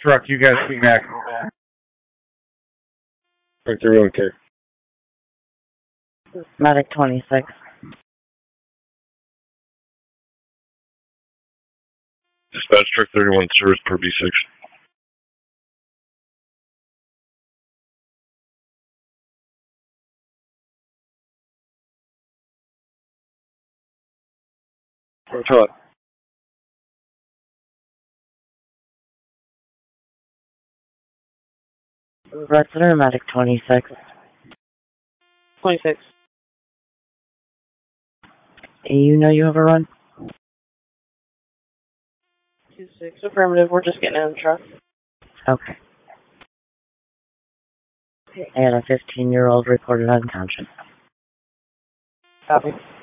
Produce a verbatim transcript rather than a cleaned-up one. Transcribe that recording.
truck. You guys be next. Right there, okay. Medic twenty-six. Dispatch truck thirty-one, service per B six. Roger. Red Center, Medic twenty-six. twenty-six. You know you have a run? two six. Affirmative. We're just getting in the truck. Okay. And a fifteen-year-old reported unconscious. Copy.